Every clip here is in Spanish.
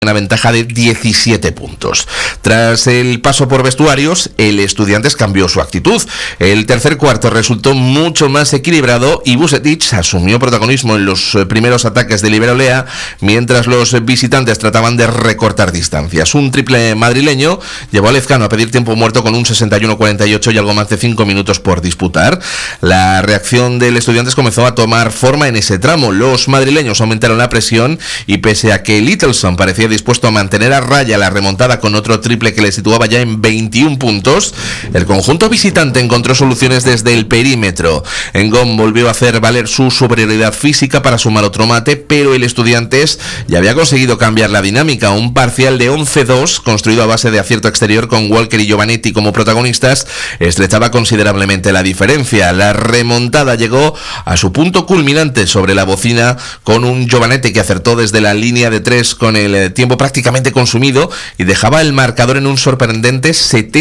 una ventaja de 17 puntos. Tras el paso por vestuarios, el Estudiantes cambió su actitud. El tercer cuarto resultó mucho más equilibrado y Vucetich asumió protagonismo en los primeros ataques de Liberolea, mientras los visitantes trataban de recortar distancias. Un triple madrileño llevó a Lezcano a pedir tiempo muerto con un 61-48 y algo más de 5 minutos por disputar. La reacción del Estudiantes comenzó a tomar forma en ese tramo. Los madrileños aumentaron la presión y pese a que Littleson parecía dispuesto a mantener a raya la remontada con otro triple que le situaba ya en 21 puntos, el conjunto visitante encontró soluciones desde el perímetro. Ngom volvió a hacer valer su superioridad física para sumar otro mate, pero el Estudiantes ya había conseguido cambiar la dinámica. Un parcial de 11-2, construido a base de acierto exterior con Walker y Giovanetti como protagonistas, estrechaba considerablemente la diferencia. La remontada llegó a su punto culminante sobre la bocina con un Giovanetti que acertó desde la línea de 3 con el tiempo prácticamente consumido y dejaba el marcador en un sorprendente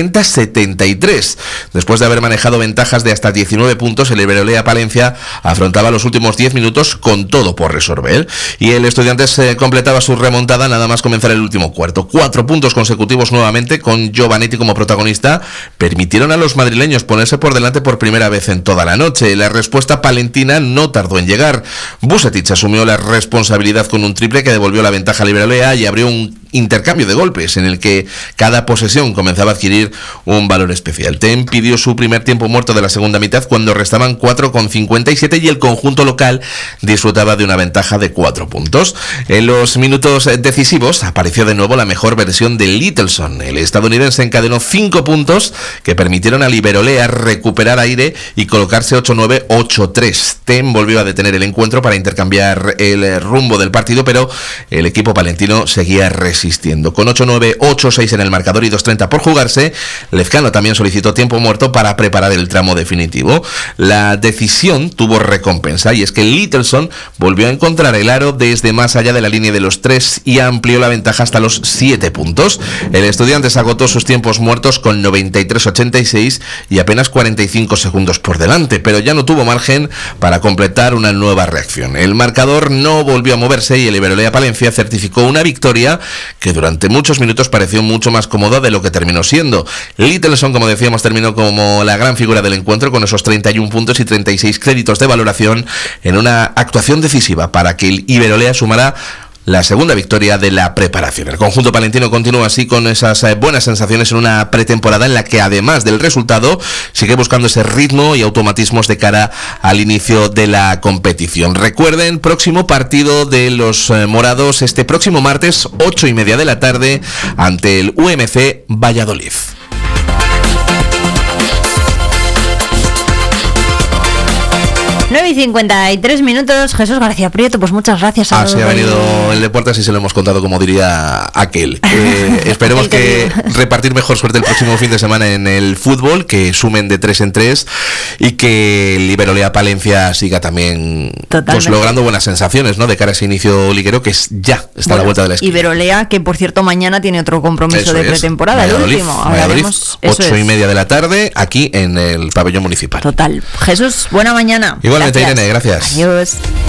70-73. Después de haber manejado ventajas de hasta 19 puntos, el Liberolea Palencia afrontaba los últimos 10 minutos con todo por resolver y el Estudiantes completaba su remontada nada más comenzar el último cuarto. 4 puntos consecutivos nuevamente con Giovanetti como protagonista permitieron a los madrileños ponerse por delante por primera vez en toda la noche. La respuesta palentina no tardó en llegar. Vucetich asumió la responsabilidad con un triple que devolvió la ventaja a Liberolea y abrió un intercambio de golpes en el que cada posesión comenzaba a adquirir un valor especial. TEM pidió su primer tiempo muerto de la segunda mitad cuando restaban 4,57 y el conjunto local disfrutaba de una ventaja de 4 puntos. En los minutos decisivos apareció de nuevo la mejor versión de Littleson. El estadounidense encadenó 5 puntos que permitieron a Liberolea recuperar aire y colocarse 8-9, 8-3. TEM volvió a detener el encuentro para intercambiar el rumbo del partido, pero el equipo palentino seguía resistiendo. Con 8-9, 8-6 en el marcador y 2.30 por jugarse, Lezcano también solicitó tiempo muerto para preparar el tramo definitivo. La decisión tuvo recompensa y es que Littleson volvió a encontrar el aro desde más allá de la línea de los 3 y amplió la ventaja hasta los 7 puntos. El Estudiantes agotó sus tiempos muertos con 93-86 y apenas 45 segundos por delante, pero ya no tuvo margen para completar una nueva reacción. El marcador no volvió a moverse y el Liberolea Palencia certificó una victoria que durante muchos minutos pareció mucho más cómoda de lo que terminó siendo. Littleson, como decíamos, terminó como la gran figura del encuentro con esos 31 puntos y 36 créditos de valoración en una actuación decisiva para que el Liberolea sumara la segunda victoria de la preparación. El conjunto palentino continúa así con esas buenas sensaciones en una pretemporada en la que además del resultado sigue buscando ese ritmo y automatismos de cara al inicio de la competición. Recuerden, próximo partido de los morados este próximo martes 8:30 de la tarde ante el UMC Valladolid. 9:53. Jesús García Prieto, pues muchas gracias. Así ha venido el deporte, así se lo hemos contado, como diría aquel. Esperemos que repartir mejor suerte el próximo fin de semana en el fútbol, que sumen de 3 en 3 y que el Liberolea Palencia siga también pues, logrando buenas sensaciones, ¿no? De cara a ese inicio liguero que está a la vuelta de la esquina. Liberolea, que por cierto mañana tiene otro compromiso eso de pretemporada, el último. Valladolid, 8:30 de la tarde, aquí en el pabellón municipal. Total. Jesús, buena mañana. Igualmente, Irene, gracias. Adiós.